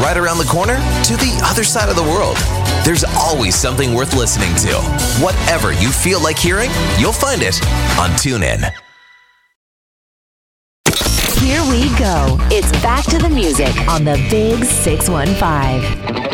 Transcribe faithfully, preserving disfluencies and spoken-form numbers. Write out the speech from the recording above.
right around the corner to the other side of the world. There's always something worth listening to. Whatever you feel like hearing, you'll find it on TuneIn. Here we go. It's back to the music on the Big six one five.